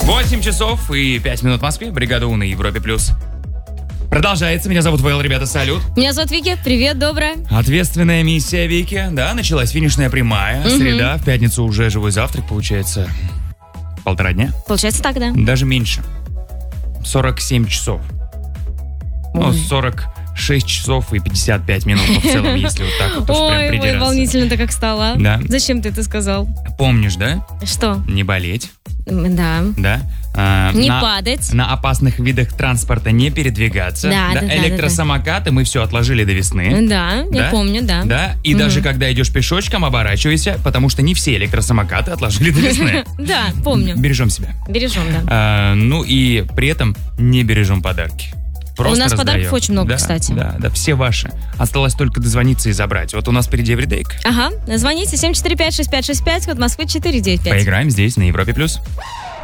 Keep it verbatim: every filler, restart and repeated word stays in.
восемь часов и пять минут в Москве. Бригада У на Европе+. плюс. Продолжается. Меня зовут Вэл, ребята, салют. Меня зовут Вики. Привет, доброе. Ответственная миссия Вики. Да, началась финишная прямая. Угу. Среда, в пятницу уже живой завтрак, получается. Полтора дня. Получается так, да. Даже меньше. сорок семь часов. Ну, сорок шесть часов и пятьдесят пять минут. Ну, в целом, если вот так вот уж прям Ой, ой, придираться. волнительно-то как стало. Да. Зачем ты это сказал? Помнишь, да? Что? Не болеть. Да. Да. А, Не на, падать. На опасных видах транспорта не передвигаться. Да, да, да, Электросамокаты мы все отложили до весны. Да, Да? я помню, да. Да. И Мгм. даже когда идешь пешочком, оборачивайся, потому что не все электросамокаты отложили до весны. Да, помню. Бережем себя. Бережем, да. А, ну и при этом не бережем подарки. Просто У нас раздаем. подарков очень много, Да, кстати. Да, да, все ваши. Осталось только дозвониться и забрать. Вот у нас впереди эвридейка. Ага, звоните семь четыре пять шесть пять шесть пять, код Москвы четыре девять пять. Поиграем здесь, на Европе+. плюс.